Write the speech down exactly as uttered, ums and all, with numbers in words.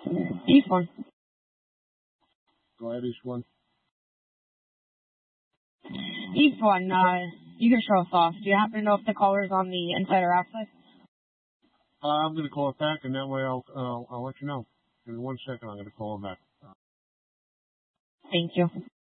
East one. Go ahead, East one. East one, uh, you can show us off. Do you happen to know if the caller's on the insider access? Uh, I'm going to call it back, and that way I'll, uh, I'll let you know. Give me one second. I'm going to call him back. Thank you.